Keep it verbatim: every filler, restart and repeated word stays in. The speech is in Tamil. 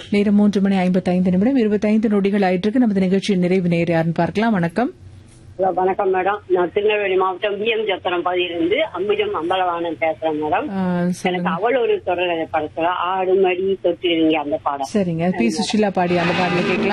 நேரம் மூன்று மணி ஐம்பத்தி ஐந்து நிமிடம் இருபத்தி ஐந்து நொடிகள் ஆயிட்டு இருக்கு. நமது நிகழ்ச்சியின் நிறைவு நேர் யாருன்னு பார்க்கலாம். வணக்கம். ஹலோ, வணக்கம் மேடம். நான் திருநெல்வேலி மாவட்டம் வி எம் ஜத்திரம் பகுதியிலிருந்து அம்புஜம் அம்பலவாணன் பேசுறேன் மேடம். எனக்கு அவள் ஒரு தொடர் படத்துல ஆடு மடி தொட்டிருங்க அந்த பாடம். சரிங்க, பி சுஷீலா பாடி அந்த பாடல கேட்கலாம்.